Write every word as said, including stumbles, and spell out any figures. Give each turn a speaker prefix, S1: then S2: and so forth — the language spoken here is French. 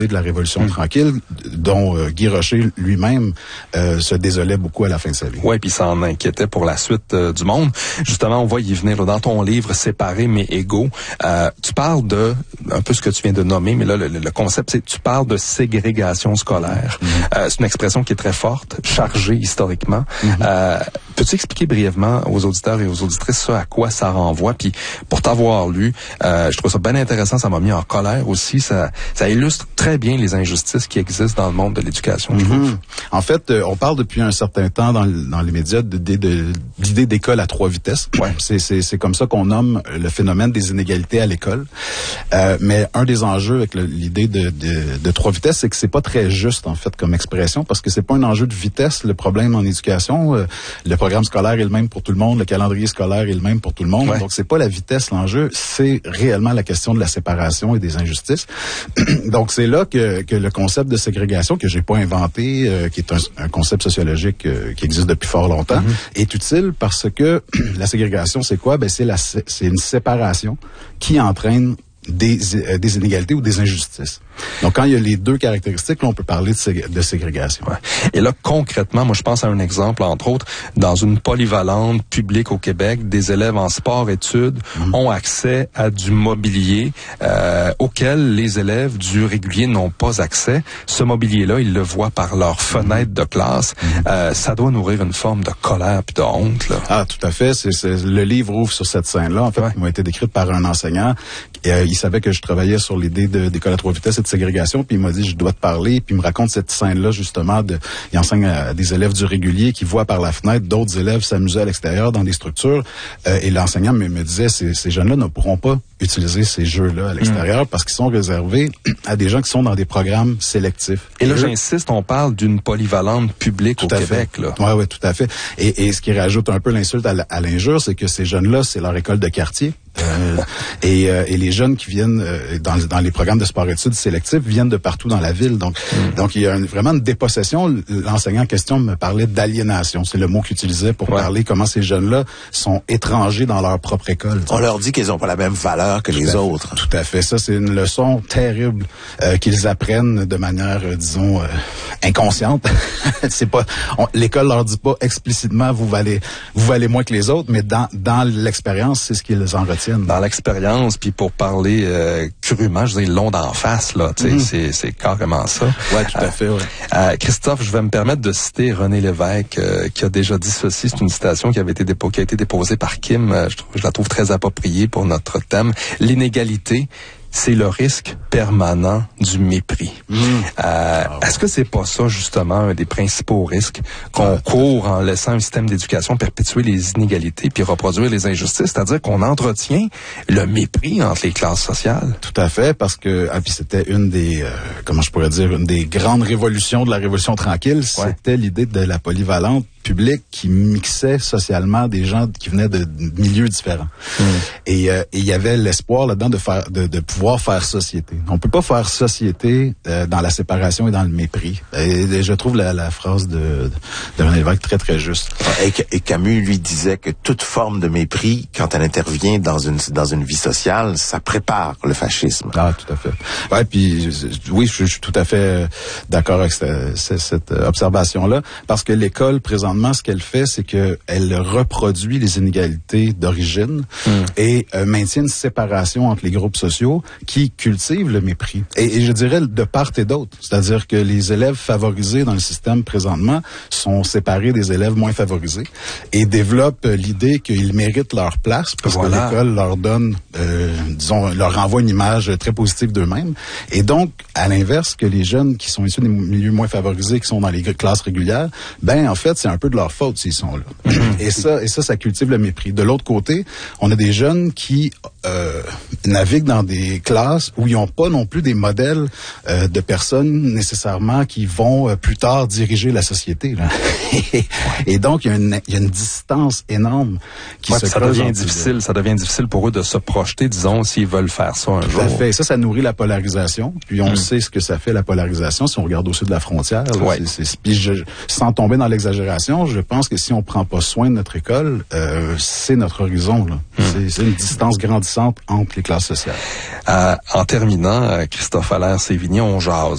S1: de la Révolution mmh. tranquille, dont euh, Guy Rocher lui-même euh, se désolait beaucoup à la fin de sa vie.
S2: Oui, puis s'en inquiétait pour la suite euh, du monde. Justement, on va y venir là, dans ton livre « Séparés mais égaux euh, ». Tu parles de, un peu ce que tu viens de nommer, mais là, le, le concept, c'est tu parles de ségrégation scolaire. Mmh. Euh, c'est une expression qui est très forte, chargée historiquement. Mmh. Euh, peux-tu expliquer brièvement aux auditeurs et aux auditrices ça, à quoi ça renvoie? Puis pour t'avoir lu, euh, je trouve ça bien intéressant, ça m'a mis en colère aussi. Ça, ça illustre très bien les injustices qui existent dans le monde de l'éducation, je trouve.
S1: Mm-hmm. En fait, euh, on parle depuis un certain temps dans, dans les médias de, de, de, d'idée d'école à trois vitesses. Ouais. C'est, c'est, c'est comme ça qu'on nomme le phénomène des inégalités à l'école. Euh, mais un des enjeux avec le, l'idée de, de, de trois vitesses, c'est que c'est pas très juste, en fait, comme expression, parce que c'est pas un enjeu de vitesse, le problème en éducation. Euh, le programme scolaire est le même pour tout le monde, le calendrier scolaire est le même pour tout le monde. Ouais. Donc, c'est pas la vitesse l'enjeu, c'est réellement la question de la séparation et des injustices. Donc, c'est là que, que le concept de ségrégation, que j'ai pas inventé, euh, qui est un, un concept sociologique euh, qui existe depuis fort longtemps, mm-hmm. est utile parce que la ségrégation, c'est quoi? Ben, c'est la, c'est une séparation qui entraîne des, euh, des inégalités ou des injustices. Donc, quand il y a les deux caractéristiques, là, on peut parler de, sé- de ségrégation.
S2: Ouais. Et là, concrètement, moi, je pense à un exemple, entre autres, dans une polyvalente publique au Québec, des élèves en sport-études mmh. ont accès à du mobilier euh, auquel les élèves du régulier n'ont pas accès. Ce mobilier-là, ils le voient par leur fenêtre de classe. Mmh. Euh, ça doit nourrir une forme de colère puis de honte, là.
S1: Ah, tout à fait. C'est, c'est, le livre ouvre sur cette scène-là, en fait, ouais. qui m'a été décrite par un enseignant. Et, euh, il savait que je travaillais sur l'idée de, d'école à trois vitesses et de ségrégation, puis il m'a dit, je dois te parler, puis il me raconte cette scène-là, justement, de, il enseigne à des élèves du régulier qui voient par la fenêtre d'autres élèves s'amuser à l'extérieur dans des structures, euh, et l'enseignant me, me disait, ces, ces jeunes-là ne pourront pas utiliser ces jeux-là à l'extérieur mmh. parce qu'ils sont réservés à des gens qui sont dans des programmes sélectifs.
S2: Et, et là, eux, j'insiste, on parle d'une polyvalente publique au Québec,
S1: fait.
S2: là.
S1: Ouais, ouais, tout à fait. Et, et ce qui rajoute un peu l'insulte à, à l'injure, c'est que ces jeunes-là, c'est leur école de quartier. Euh, et, euh, et les jeunes qui viennent euh, dans, dans les programmes de sport-études sélectifs viennent de partout dans la ville. Donc, mm. donc il y a une, vraiment une dépossession. L'enseignant en question me parlait d'aliénation. C'est le mot qu'il utilisait pour ouais. parler comment ces jeunes-là sont étrangers dans leur propre école.
S3: On leur dit qu'ils n'ont pas la même valeur que tout les autres.
S1: Tout à fait. Ça, c'est une leçon terrible euh, qu'ils apprennent de manière, euh, disons, euh, inconsciente. C'est pas, on, l'école leur dit pas explicitement vous valez, vous valez moins que les autres, mais dans dans l'expérience, c'est ce qu'ils en retiennent.
S2: Dans l'expérience, puis pour parler euh, crûment, je veux dire, l'onde en face, là, tu sais, mm. c'est, c'est carrément ça.
S1: Ouais, tout à fait, ouais.
S2: Euh, Christophe, je vais me permettre de citer René Lévesque, euh, qui a déjà dit ceci. C'est une citation qui avait été dépo- qui a été déposée par Kim. Euh, je, trouve, je la trouve très appropriée pour notre thème. L'inégalité, c'est le risque permanent du mépris. Mmh. Euh, oh. Est-ce que c'est pas ça, justement, un des principaux risques qu'on ah. court en laissant un système d'éducation perpétuer les inégalités puis reproduire les injustices? C'est-à-dire qu'on entretient le mépris entre les classes sociales.
S1: Tout à fait, parce que, ah, puis c'était une des, euh, comment je pourrais dire, une des grandes révolutions de la Révolution tranquille, ouais. c'était l'idée de la polyvalente public qui mixait socialement des gens qui venaient de milieux différents. Mmh. Et il euh, y avait l'espoir là-dedans de faire, de, de pouvoir faire société. On peut pas faire société euh, dans la séparation et dans le mépris. Et, et je trouve la, la phrase de, de René Lévesque très très juste.
S3: Et, et Camus lui disait que toute forme de mépris, quand elle intervient dans une dans une vie sociale, ça prépare le fascisme.
S1: Ah, tout à fait. Ouais, puis oui, je, je suis tout à fait d'accord avec cette, cette observation-là, parce que l'école présente ce qu'elle fait, c'est qu'elle reproduit les inégalités d'origine mm. et euh, maintient une séparation entre les groupes sociaux qui cultivent le mépris. Et, et je dirais de part et d'autre. C'est-à-dire que les élèves favorisés dans le système présentement sont séparés des élèves moins favorisés et développent euh, l'idée qu'ils méritent leur place parce voilà. que l'école leur donne, euh, disons, leur renvoie une image très positive d'eux-mêmes. Et donc, à l'inverse, que les jeunes qui sont issus des milieux moins favorisés, qui sont dans les classes régulières, ben en fait, c'est un peu de leur faute s'ils sont là. et ça, et ça, ça cultive le mépris. De l'autre côté, on a des jeunes qui euh, naviguent dans des classes où ils n'ont pas non plus des modèles euh, de personnes nécessairement qui vont euh, plus tard diriger la société. Là. et donc, il y a une, il y a une distance énorme qui
S2: ouais,
S1: se
S2: ça devient difficile. Ça devient difficile pour eux de se projeter, disons, s'ils veulent faire ça un
S1: Tout
S2: jour.
S1: À fait. Ça, ça nourrit la polarisation. Puis on mm. sait ce que ça fait, la polarisation, si on regarde au sud de la frontière. Là,
S2: ouais.
S1: c'est, c'est, puis je, sans tomber dans l'exagération, je pense que si on prend pas soin de notre école, euh, c'est notre horizon. Là. Mm. C'est, c'est une distance grandissante entre les classes sociales.
S2: Euh, en terminant, Christophe Allaire-Sévigny, on jase.